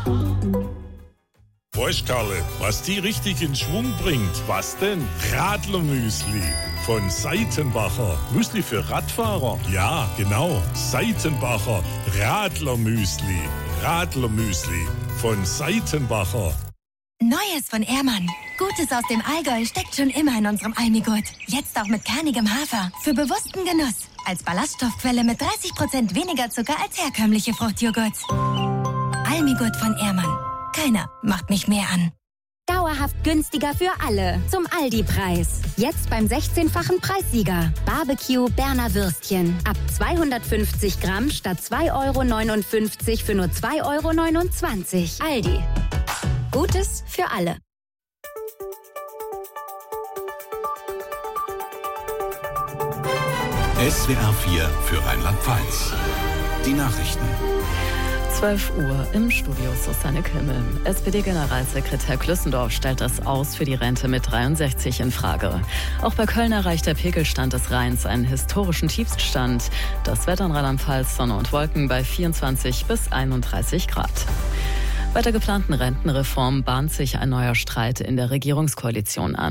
Weißt Karle, was die richtig in Schwung bringt? Was denn? Radlermüsli von Seitenbacher. Müsli für Radfahrer? Ja, genau. Seitenbacher Radlermüsli. Radlermüsli von Seitenbacher. Neues von Ehrmann. Gutes aus dem Allgäu steckt schon immer in unserem Almigurt. Jetzt auch mit kernigem Hafer. Für bewussten Genuss. Als Ballaststoffquelle mit 30% weniger Zucker als herkömmliche Fruchtjoghurts. Almigurt von Ehrmann. Keiner macht mich mehr an. Dauerhaft günstiger für alle. Zum Aldi-Preis. Jetzt beim 16-fachen Preissieger. Barbecue Berner Würstchen. Ab 250 Gramm statt 2,59 € für nur 2,29 €. Aldi. Gutes für alle. SWR 4 für Rheinland-Pfalz. Die Nachrichten. 12 Uhr im Studio Susanne Kimmel. SPD-Generalsekretär Klüssendorf stellt das Aus für die Rente mit 63 in Frage. Auch bei Köln erreicht der Pegelstand des Rheins einen historischen Tiefststand. Das Wetter in Rheinland-Pfalz, Sonne und Wolken bei 24 bis 31 Grad. Bei der geplanten Rentenreform bahnt sich ein neuer Streit in der Regierungskoalition an.